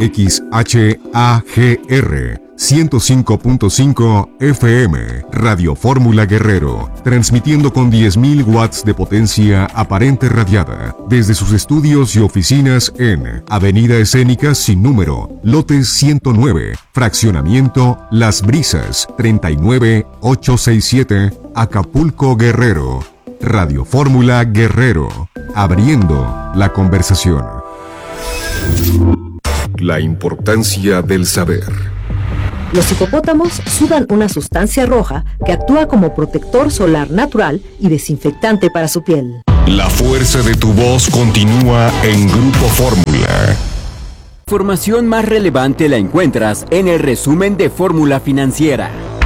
XHAGR 105.5 FM, Radio Fórmula Guerrero, transmitiendo con 10.000 watts de potencia aparente radiada desde sus estudios y oficinas en Avenida Escénica sin número, lote 109, fraccionamiento Las Brisas, 39867, Acapulco, Guerrero. Radio Fórmula Guerrero, abriendo la conversación. La importancia del saber. Los hipopótamos sudan una sustancia roja que actúa como protector solar natural y desinfectante para su piel. La fuerza de tu voz continúa en Grupo Fórmula. La información más relevante la encuentras en el resumen de Fórmula Financiera.